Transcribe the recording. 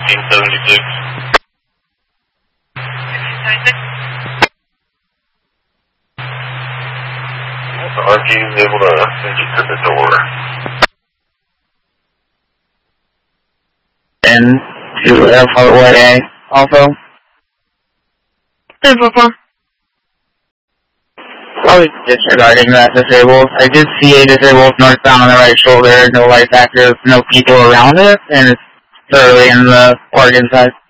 1576. The RG is able to send you to the door. And to Airport Way A also? Probably disregarding that disabled. I did see a disabled northbound on the right shoulder, no lights active, no people around it, and it's thoroughly in the park inside.